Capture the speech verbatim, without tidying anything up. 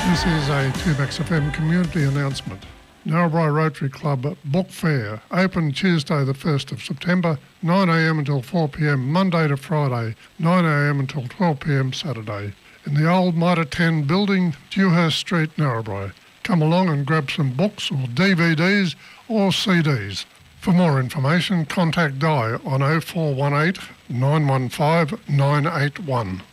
This is a two Max F M community announcement. Narrabri Rotary Club Book Fair, open Tuesday the first of September, nine a m until four p m, Monday to Friday, nine a m until twelve p m Saturday, in the old Mitre ten building, Dewhurst Street, Narrabri. Come along and grab some books or D V Ds or C Ds. For more information, contact Di on oh four one eight, nine one five, nine eight one.